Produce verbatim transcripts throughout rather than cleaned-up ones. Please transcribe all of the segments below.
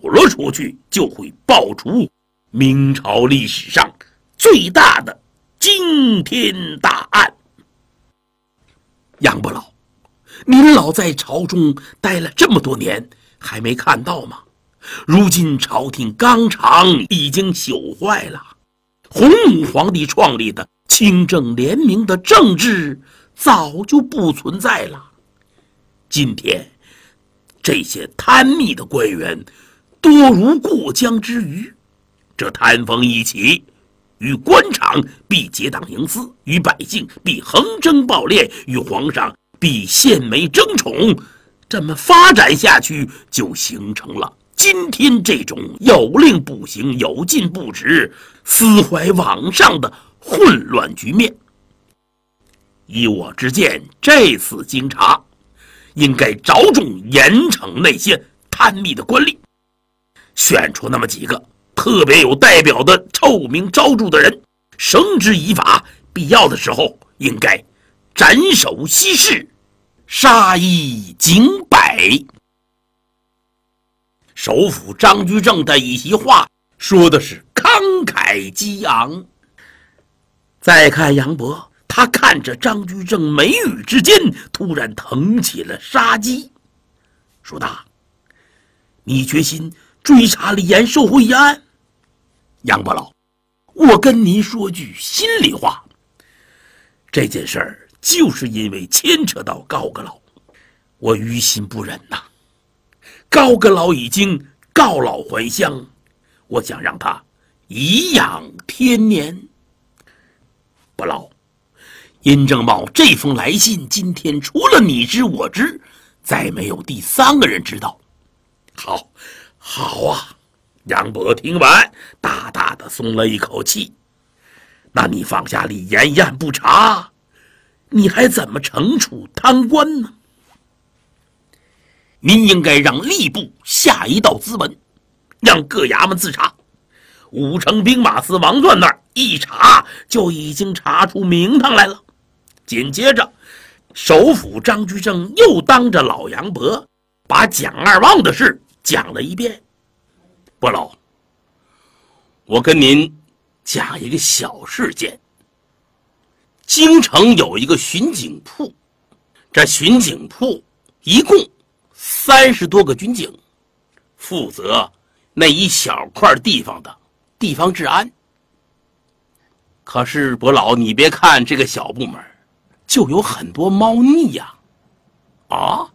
了出去，就会爆出明朝历史上最大的惊天大案。杨伯老，您老在朝中待了这么多年，还没看到吗？如今朝廷纲常已经朽坏了，洪武皇帝创立的清正廉明的政治早就不存在了。今天这些贪密的官员多如过江之鱼，这贪风一起，与官场必结党营私，与百姓必横征暴敛，与皇上必献媚争宠，这么发展下去，就形成了今天这种有令不行，有禁不止，私怀罔上的混乱局面。依我之见，这次经查应该着重严惩那些贪密的官吏，选出那么几个特别有代表的臭名昭著的人，绳之以法，必要的时候应该斩首息事，杀一儆百。首辅张居正的一席话说的是慷慨激昂。再看杨伯，他看着张居正眉宇之间突然腾起了杀机，说道：“你决心追查李岩受贿一案？杨伯老，我跟您说句心里话，这件事儿就是因为牵扯到高阁老，我于心不忍呐。高阁老已经告老还乡，我想让他颐养天年。伯老，殷正茂这封来信今天除了你知我知，再没有第三个人知道。好，好啊！”杨伯听完，大大的松了一口气。那你放下李岩一案不查，你还怎么惩处贪官呢？您应该让吏部下一道咨文，让各衙门自查。武城兵马司王钻那儿一查，就已经查出名堂来了。紧接着，首辅张居正又当着老杨伯把蒋二旺的事讲了一遍。伯老，我跟您讲一个小事件。京城有一个巡警铺，这巡警铺一共三十多个军警，负责那一小块地方的地方治安。可是伯老，你别看这个小部门，就有很多猫腻呀！啊，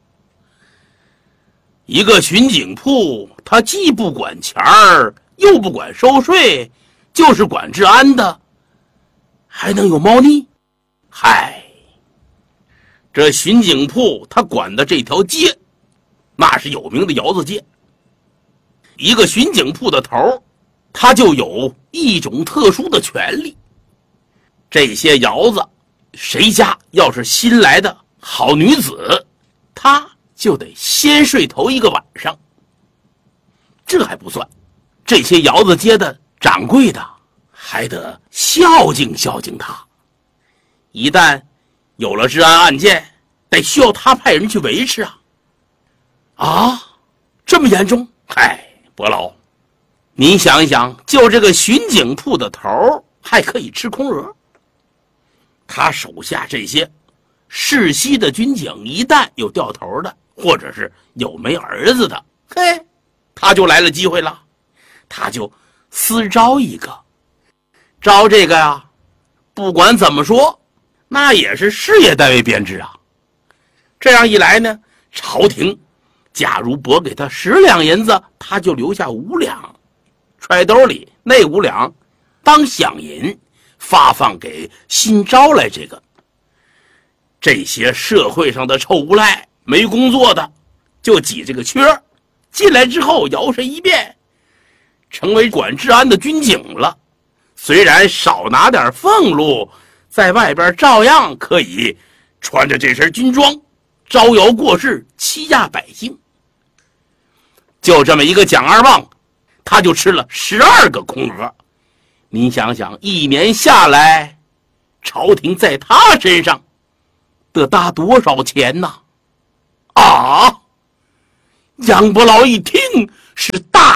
一个巡警铺，他既不管钱儿，又不管收税，就是管治安的，还能有猫腻？嗨，这巡警铺他管的这条街，那是有名的窑子街。一个巡警铺的头，他就有一种特殊的权利。这些窑子，谁家要是新来的好女子，他就得先睡头一个晚上。这还不算，这些窑子街的掌柜的还得孝敬孝敬他。一旦有了治安案件，得需要他派人去维持啊。啊，这么严重？嗨，伯老，您想一想，就这个巡警铺的头还可以吃空额，他手下这些世袭的军警，一旦有掉头的，或者是有没儿子的，嘿，他就来了机会了，他就私招一个。招这个呀，不管怎么说，那也是事业单位编制啊。这样一来呢，朝廷假如拨给他十两银子，他就留下五两，揣兜里，那五两当饷银发放给新招来这个。这些社会上的臭无赖没工作的，就挤这个缺，进来之后摇身一变，成为管治安的军警了。虽然少拿点俸禄，在外边照样可以穿着这身军装，招摇过市，欺压百姓。就这么一个蒋二旺，他就吃了十二个空额。您想想，一年下来，朝廷在他身上得搭多少钱呢？啊！杨伯劳一听是大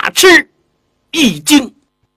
大吃一惊。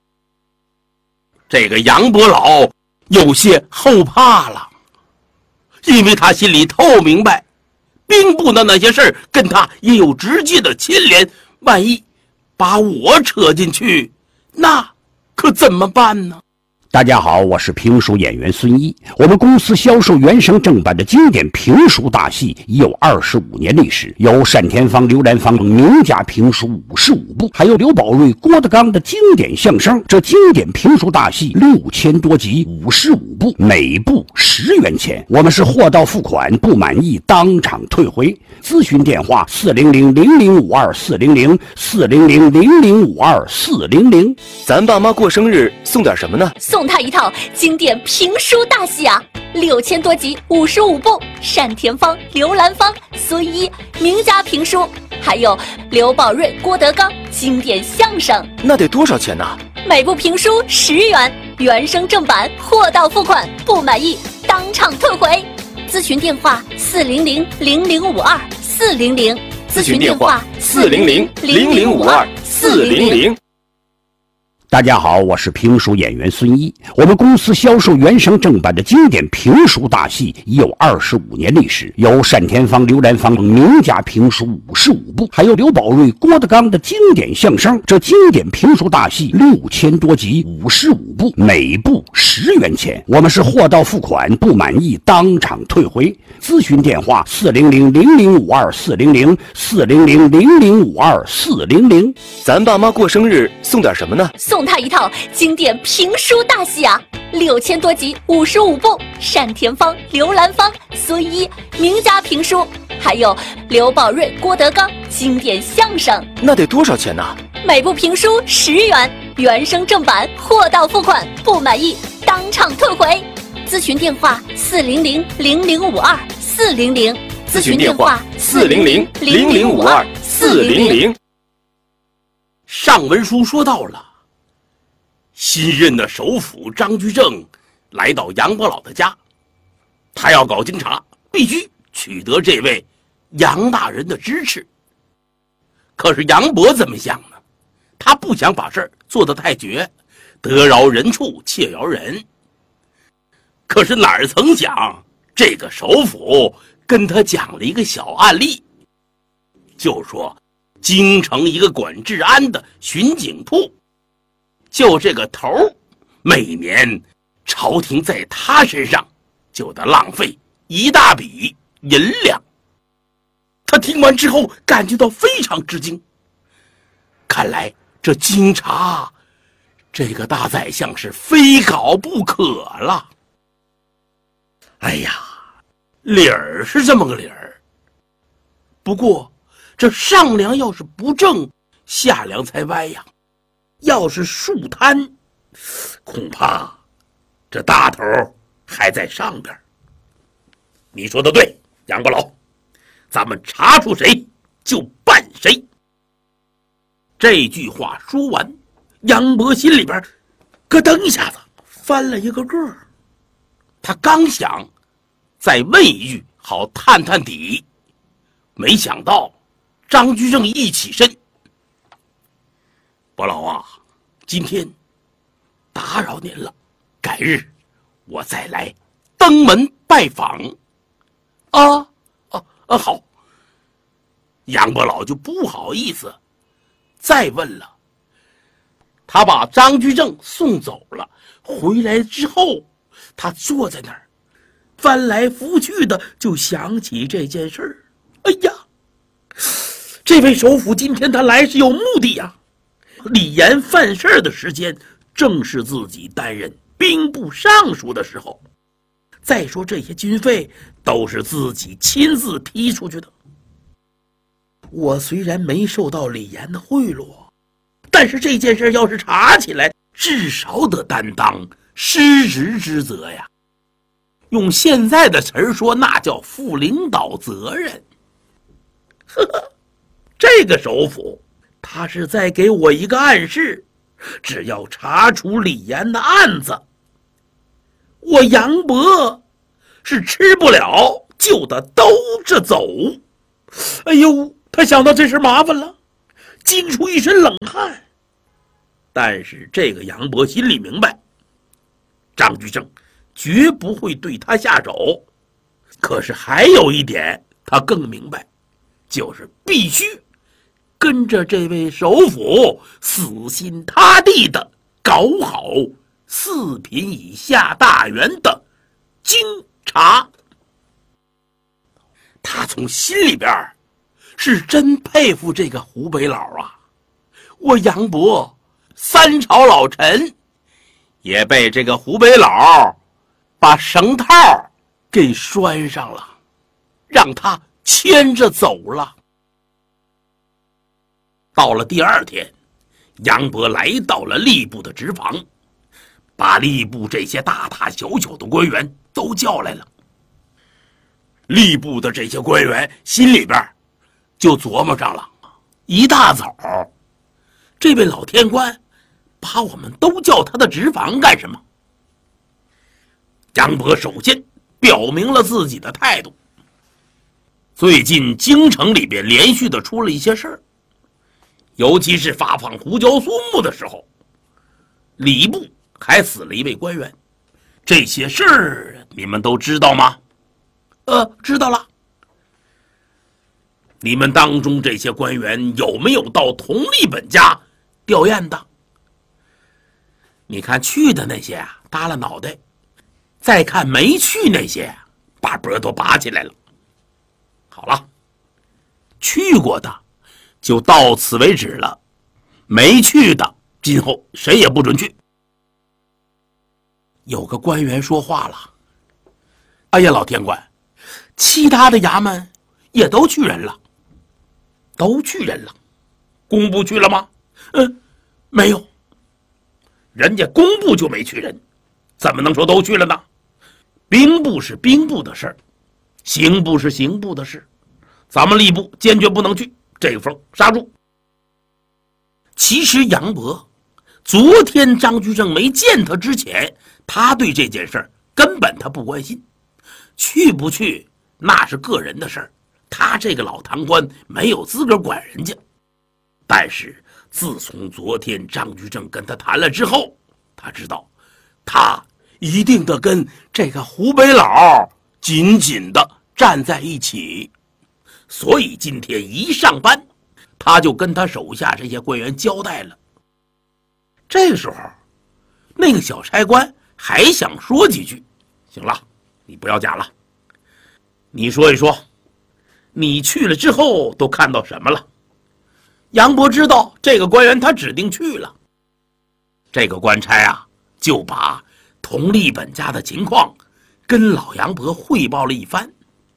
这个杨伯老有些后怕了，因为他心里透明白，兵部的那些事儿跟他也有直接的牵连，万一把我扯进去，那可怎么办呢？ 大家好，我是评书演员孙一。我们公司销售原声正版的经典评书大戏已有二十五年历史，有单田芳、刘兰芳等名家评书五十五部，还有刘宝瑞、郭德纲的经典相声。这经典评书大戏六千多集，五十五部，每部十元钱。我们是货到付款，不满意当场退回。咨询电话：四零零零零五二四零零四零零零零五二四零零。 咱爸妈过生日送点什么呢？ 送他一套经典评书大戏啊，六千多集，五十五部，单田芳、刘兰芳、孙一名家评书，还有刘宝瑞、郭德纲经典相声。 那得多少钱呢？ 每部评书十元，原声正版，货到付款，不满意当场退回。咨询电话：四零零零零五二四零零。 咨询电话：四零零零零五二四零零。 大家好，我是评书演员孙一。我们公司销售原声正版的经典评书大戏已有二十五年历史，有单田芳、刘兰芳等名家评书五十五部，还有刘宝瑞、郭德纲的经典相声。这经典评书大戏六千多集，五十五部，每部十元钱。我们是货到付款，不满意当场退回。咨询电话：四零零零零五二四零零四零零零零五二四零零。 咱爸妈过生日送点什么呢？ 送他一套经典评书大戏啊，六千多集，五十五部，单田芳、刘兰芳、孙一名家评书，还有刘宝瑞、郭德纲经典相声。 那得多少钱呢？ 每部评书十元，原声正版，货到付款，不满意当场退回。咨询电话：四零零零零五二四零零。 咨询电话：四零零零零五二四零零。 上文书说到了，新任的首辅张居正来到杨伯老的家，他要搞经查，必须取得这位杨大人的支持。可是杨伯怎么想呢？他不想把事儿做得太绝，得饶人处且饶人。可是哪儿曾想，这个首辅跟他讲了一个小案例，就说京城一个管治安的巡警处，就这个头，每年朝廷在他身上就得浪费一大笔银两。他听完之后感觉到非常吃惊，看来这经查这个大宰相是非搞不可了。哎呀，理儿是这么个理儿，不过这上梁要是不正，下梁才歪呀。要是树贪，恐怕这大头还在上边。你说的对，杨伯老，咱们查出谁就办谁。这句话说完，杨伯心里边咯噔一下子翻了一个个。他刚想再问一句好探探底，没想到张居正一起身：伯老啊，今天打扰您了，改日我再来登门拜访。啊啊啊！好。杨伯老就不好意思再问了。他把张居正送走了，回来之后，他坐在那儿，翻来覆去的就想起这件事儿。哎呀，这位首辅今天他来是有目的呀。李严犯事儿的时间正是自己担任兵部尚书的时候，再说这些军费都是自己亲自提出去的。我虽然没受到李严的贿赂，但是这件事要是查起来，至少得担当失职之责呀。用现在的词儿说，那叫负领导责任。呵呵，这个首辅他是在给我一个暗示，只要查出李严的案子，我杨伯是吃不了就得兜着走。哎呦，他想到这事麻烦了， 惊出一身冷汗。但是这个杨博心里明白，张居正绝不会对他下手。可是还有一点他更明白，就是必须跟着这位首辅死心塌地的搞好四品以下大员的经察。他从心里边是真佩服这个湖北佬啊！我杨博三朝老臣也被这个湖北佬把绳套给拴上了，让他牵着走了。到了第二天，杨博来到了吏部的职房，把吏部这些大大小小的官员都叫来了。吏部的这些官员心里边就琢磨上了，一大早这位老天官把我们都叫他的职房干什么？杨博首先表明了自己的态度。最近京城里边连续的出了一些事儿，尤其是发放胡椒苏木的时候，礼部还死了一位官员。这些事儿你们都知道吗？呃，知道了。你们当中这些官员有没有到同利本家吊唁的？你看去的那些啊，耷拉脑袋；再看没去那些，把脖都拔起来了。好了，去过的就到此为止了，没去的今后谁也不准去。有个官员说话了：“哎呀，老天官，其他的衙门也都去人了，都去人了，工部去了吗？嗯，没有。人家工部就没去人，怎么能说都去了呢？兵部是兵部的事儿，刑部是刑部的事，咱们吏部坚决不能去，这个风刹住。”其实杨博昨天张居正没见他之前，他对这件事根本他不关心，去不去那是个人的事儿，他这个老堂官没有资格管人家。但是自从昨天张居正跟他谈了之后，他知道他一定得跟这个湖北佬紧紧的站在一起。所以今天一上班，他就跟他手下这些官员交代了。这个时候那个小差官还想说几句：“行了，你不要讲了，你说一说你去了之后都看到什么了？”杨博知道这个官员他指定去了，这个官差啊就把同利本家的情况跟老杨博汇报了一番。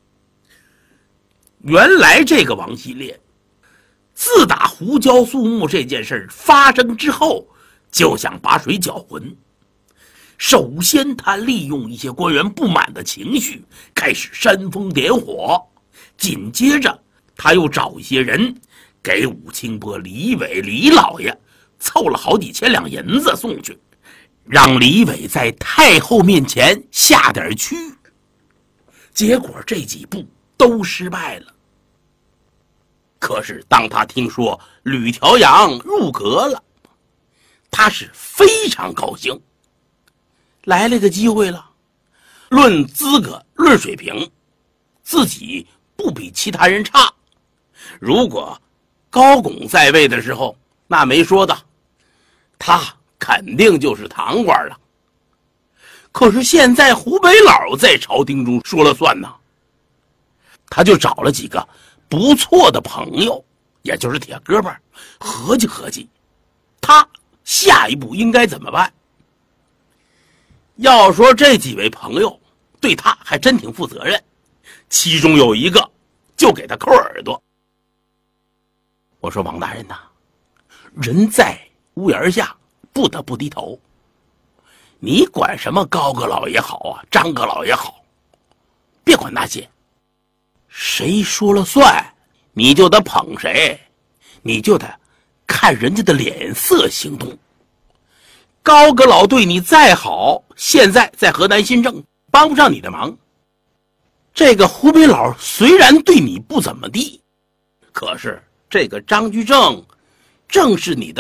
原来这个王希烈自打胡椒素木这件事发生之后，就想把水搅浑。首先他利用一些官员不满的情绪开始煽风点火，紧接着他又找一些人给武清波李伟李老爷凑了好几千两银子送去，让李伟在太后面前下点屈。结果这几步都失败了。可是当他听说吕调阳入阁了，他是非常高兴，来了个机会了。论资格论水平，自己不比其他人差。如果高拱在位的时候，那没说的，他肯定就是堂官了。可是现在湖北佬在朝廷中说了算呢，他就找了几个不错的朋友，也就是铁胳膊，合计合计他下一步应该怎么办。要说这几位朋友对他还真挺负责任，其中有一个就给他抠耳朵。我说王大人呐，人在屋檐下不得不低头，你管什么高阁老也好啊，张阁老也好，别管那些，谁说了算你就得捧谁，你就得看人家的脸色行动。高阁老对你再好，现在在河南新政帮不上你的忙。这个湖北佬虽然对你不怎么地，可是这个张居正正是你的